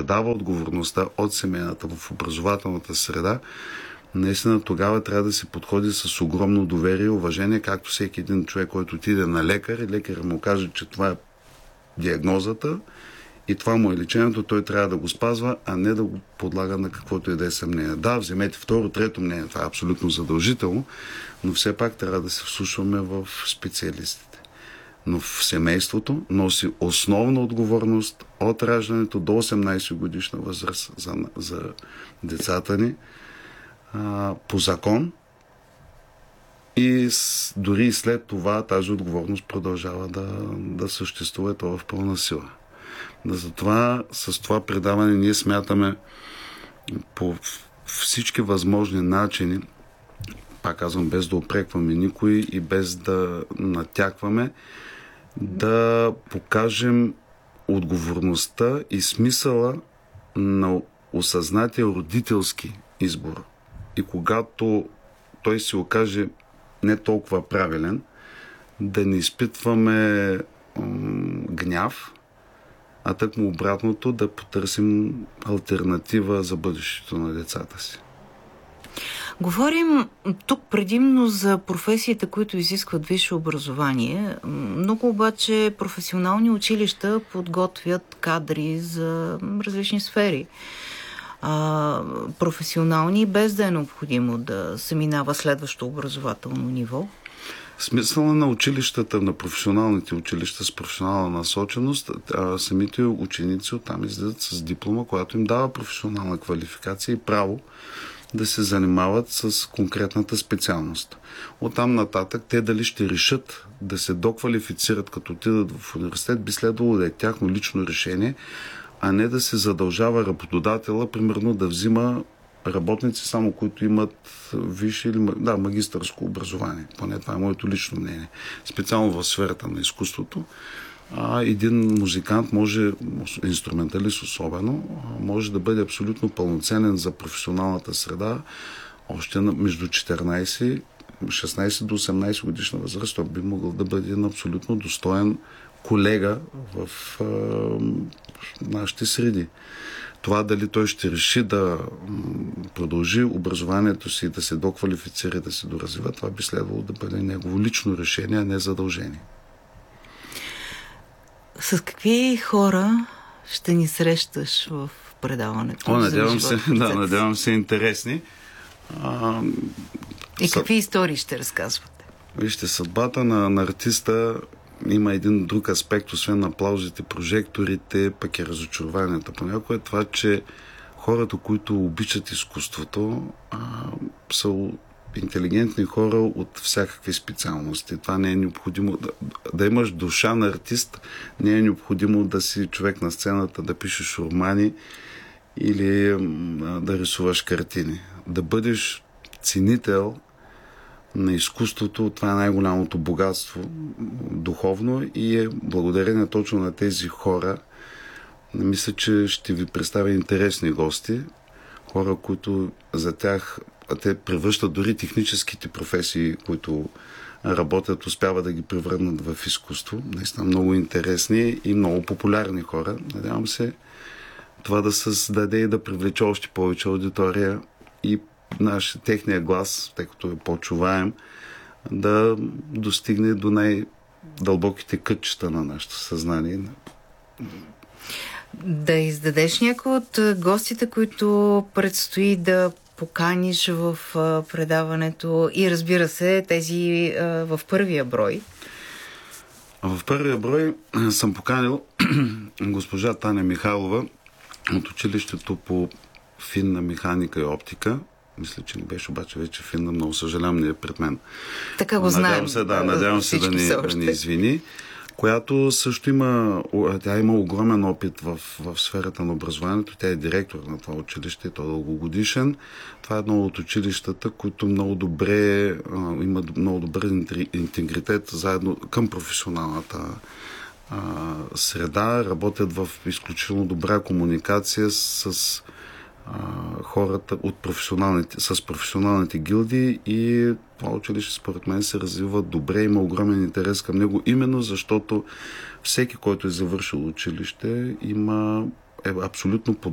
предава отговорността от семейната в образователната среда, наистина тогава трябва да се подходи с огромно доверие и уважение, както всеки един човек, който отиде на лекар и лекарът му каже, че това е диагнозата и това му е лечението, той трябва да го спазва, а не да го подлага на каквото и да е съмнение. Да, вземете второ, трето мнение, това е абсолютно задължително, но все пак трябва да се вслушваме в специалистите. Но в семейството носи основна отговорност от раждането до 18 годишна възраст за децата ни по закон и дори и след това тази отговорност продължава да съществува то в пълна сила. Затова с това предаване ние смятаме по всички възможни начини, пак казвам, без да упрекваме никой и без да натякваме, да покажем отговорността и смисъла на осъзнатия родителски избор. И когато той се окаже не толкова правилен, да не изпитваме гняв, а тъкмо обратното, да потърсим алтернатива за бъдещето на децата си. Говорим тук предимно за професиите, които изискват висше образование. Много обаче професионални училища подготвят кадри за различни сфери. Професионални, без да е необходимо да се минава следващо образователно ниво. Смисъла на училищата, на професионалните училища с професионална насоченост, самите ученици оттам излизат с диплома, която им дава професионална квалификация и право да се занимават с конкретната специалност. Оттам нататък те дали ще решат да се доквалифицират като отидат в университет, би следвало да е тяхно лично решение, а не да се задължава работодателя, примерно да взима работници само, които имат висше или магистърско образование. Поне това е моето лично мнение. Специално в сферата на изкуството. Един музикант може, инструменталист особено, може да бъде абсолютно пълноценен за професионалната среда още между 16 до 18 годишна възраст. Той би могъл да бъде един абсолютно достоен колега в нашите среди. Това дали той ще реши да продължи образованието си, да се доквалифицира, да се доразвива, това би следвало да бъде негово лично решение, а не задължение. С какви хора ще ни срещаш в предаването? Надявам се интересни. И какви истории ще разказвате? Вижте, съдбата на артиста има един друг аспект, освен аплаузите, прожекторите, пък е разочарованията. Понякога е това, че хората, които обичат изкуството, са интелигентни хора от всякакви специалности. Това не е необходимо. Да имаш душа на артист, не е необходимо да си човек на сцената, да пишеш романи или да рисуваш картини. Да бъдеш ценител на изкуството, това е най-голямото богатство духовно и е благодарение точно на тези хора. Мисля, че ще ви представя интересни гости, хора, които за тях те превръщат дори техническите професии, които работят, успяват да ги превърнат в изкуство. Наистина много интересни и много популярни хора. Надявам се това да създаде и да привлече още повече аудитория и техния глас, тъй като е по-чуваем, да достигне до най-дълбоките кътчета на нашето съзнание. Да издадеш някой от гостите, които предстои да поканиш в предаването и разбира се, тези в първия брой? В първия брой съм поканил госпожа Таня Михайлова от училището по финна механика и оптика. Мисля, че не беше обаче вече финна, много съжалявам, не е пред мен. Така го знаем. Надявам се да ни извини. Която също има огромен опит в сферата на образованието. Тя е директор на това училище, той е дългогодишен. Това е едно от училищата, които много добре имат много добър интегритет заедно към професионалната среда. Работят в изключително добра комуникация с хората от професионалните гилдии и това училище според мен се развива добре, има огромен интерес към него, именно защото всеки, който е завършил училище, е абсолютно